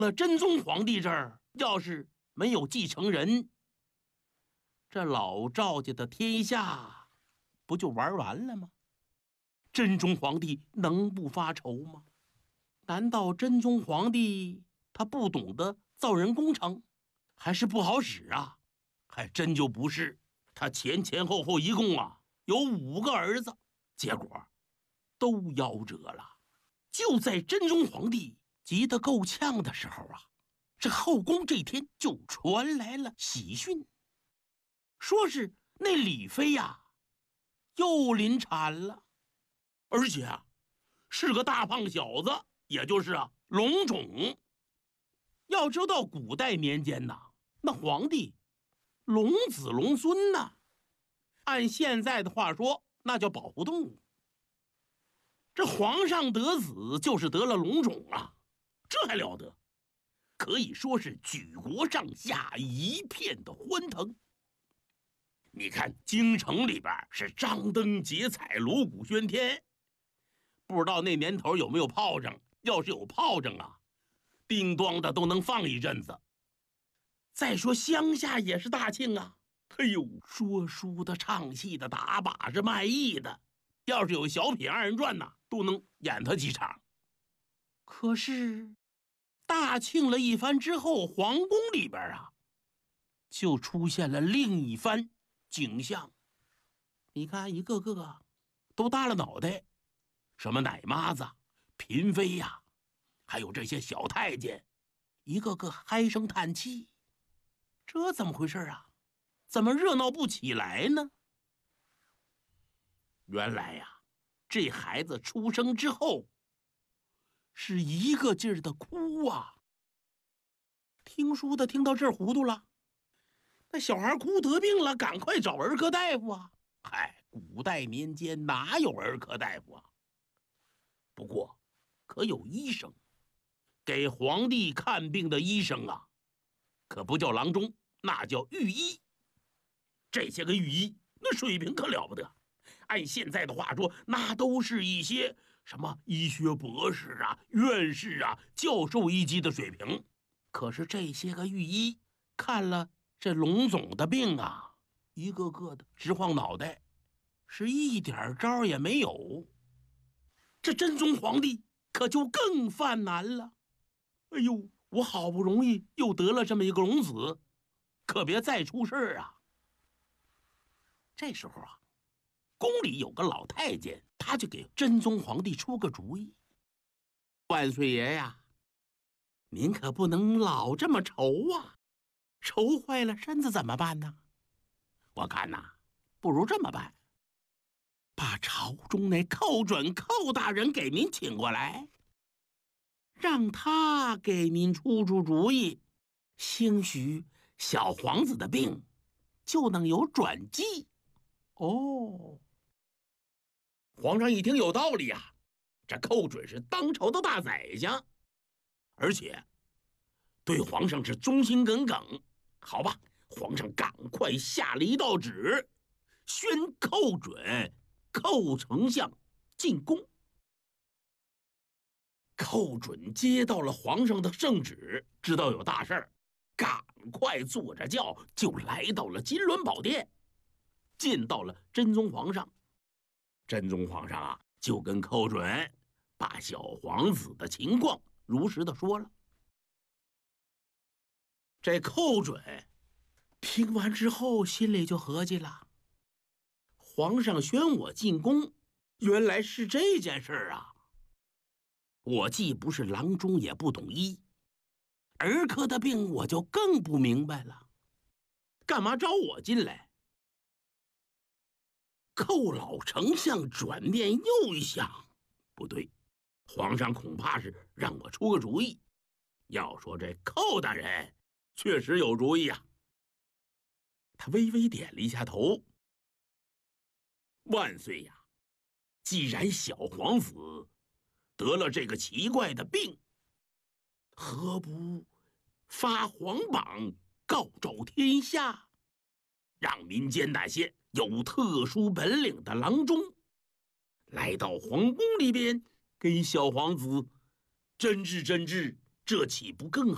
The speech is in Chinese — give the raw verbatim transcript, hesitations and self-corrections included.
那真宗皇帝这儿要是没有继承人，这老赵家的天下不就玩完了吗？真宗皇帝能不发愁吗？难道真宗皇帝他不懂得造人工程，还是不好使啊？还真就不是，他前前后后一共啊有五个儿子，结果都夭折了。就在真宗皇帝急得够呛的时候啊，这后宫这天就传来了喜讯，说是那李妃呀、啊、又临产了，而且啊是个大胖小子，也就是啊龙种。要知道古代年间呐，那皇帝龙子龙孙呐，按现在的话说，那叫保护动物。这皇上得子就是得了龙种啊，这还了得？可以说是举国上下一片的欢腾。你看京城里边是张灯结彩，锣鼓喧天，不知道那年头有没有炮仗，要是有炮仗啊，叮咣的都能放一阵子。再说乡下也是大庆啊，哎呦，说书的、唱戏的、打把式、卖艺的，要是有小品二人转呐、啊，都能演他几场。可是大庆了一番之后，皇宫里边啊，就出现了另一番景象。你看，一个个都耷了脑袋，什么奶妈子、嫔妃呀、啊，还有这些小太监，一个个唉声叹气。这怎么回事啊？怎么热闹不起来呢？原来呀、啊，这孩子出生之后，是一个劲儿的哭啊。听书的听到这儿糊涂了，那小孩哭得病了，赶快找儿科大夫啊！嗨，古代年间哪有儿科大夫啊？不过，可有医生，给皇帝看病的医生啊，可不叫郎中，那叫御医。这些个御医，那水平可了不得。按现在的话说，那都是一些什么医学博士啊、院士啊、教授一级的水平。可是这些个御医看了这龙总的病啊，一个个的直晃脑袋，是一点招也没有。这真宗皇帝可就更犯难了。哎呦，我好不容易又得了这么一个龙子，可别再出事儿啊！这时候啊，宫里有个老太监，他就给真宗皇帝出个主意：万岁爷呀，您可不能老这么愁啊，愁坏了身子怎么办呢？我看呐、啊，不如这么办，把朝中那寇准寇大人给您请过来，让他给您出出主意，兴许小皇子的病就能有转机。哦，皇上一听有道理啊，这寇准是当朝的大宰相，而且对皇上是忠心耿耿。好吧，皇上赶快下了一道旨，宣寇准寇丞相进宫。寇准接到了皇上的圣旨，知道有大事儿，赶快坐着轿就来到了金銮宝殿，见到了真宗皇上。真宗皇上啊，就跟寇准把小皇子的情况如实的说了。这寇准听完之后，心里就合计了：皇上宣我进宫，原来是这件事儿啊！我既不是郎中，也不懂医，儿科的病我就更不明白了，干嘛招我进来？寇老丞相转念又一想，不对，皇上恐怕是让我出个主意。要说这寇大人确实有主意啊。他微微点了一下头：万岁呀，既然小皇子得了这个奇怪的病，何不发皇榜告昭天下，让民间那些有特殊本领的郎中来到皇宫里边，给小皇子诊治诊治，这岂不更好？